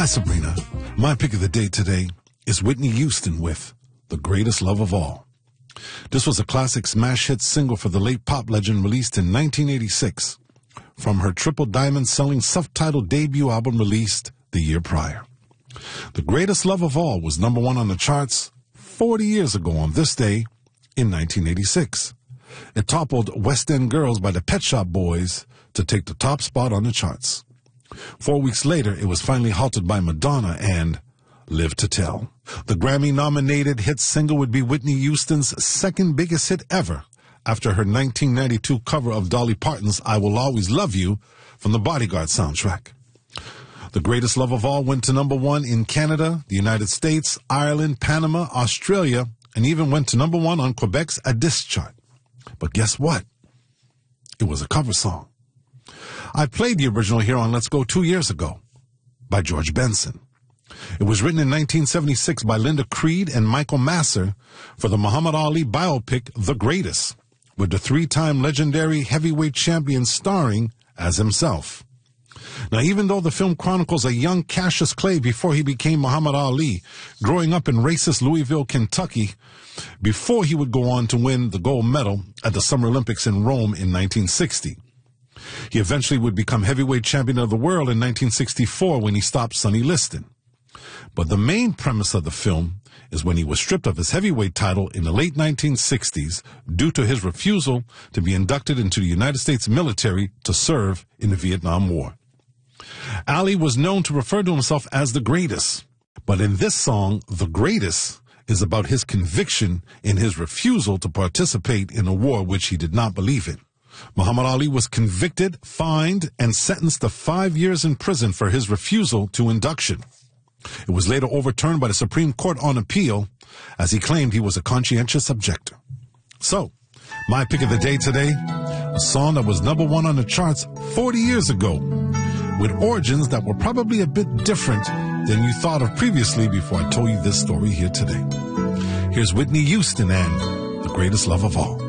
Hi, Sabrina. My pick of the day today is Whitney Houston with The Greatest Love of All. This was a classic smash hit single for the late pop legend released in 1986 from her triple diamond selling self-titled debut album released the year prior. The Greatest Love of All was number one on the charts 40 years ago on this day in 1986. It toppled West End Girls by the Pet Shop Boys to take the top spot on the charts. 4 weeks later, it was finally halted by Madonna and Live to Tell. The Grammy-nominated hit single would be Whitney Houston's second biggest hit ever after her 1992 cover of Dolly Parton's I Will Always Love You from the Bodyguard soundtrack. The Greatest Love of All went to number one in Canada, the United States, Ireland, Panama, Australia, and even went to number one on Quebec's A Disc chart. But guess what? It was a cover song. I played the original here on Let's Go 2 years ago by George Benson. It was written in 1976 by Linda Creed and Michael Masser for the Muhammad Ali biopic The Greatest, with the three-time legendary heavyweight champion starring as himself. Now, even though the film chronicles a young Cassius Clay before he became Muhammad Ali, growing up in racist Louisville, Kentucky, before he would go on to win the gold medal at the Summer Olympics in Rome in 1960. He eventually would become heavyweight champion of the world in 1964 when he stopped Sonny Liston. But the main premise of the film is when he was stripped of his heavyweight title in the late 1960s due to his refusal to be inducted into the United States military to serve in the Vietnam War. Ali was known to refer to himself as the greatest, but in this song, The Greatest is about his conviction in his refusal to participate in a war which he did not believe in. Muhammad Ali was convicted, fined, and sentenced to 5 years in prison for his refusal to induction. It was later overturned by the Supreme Court on appeal, as he claimed he was a conscientious objector. So, my pick of the day today, a song that was number one on the charts 40 years ago, with origins that were probably a bit different than you thought of previously before I told you this story here today. Here's Whitney Houston and The Greatest Love of All.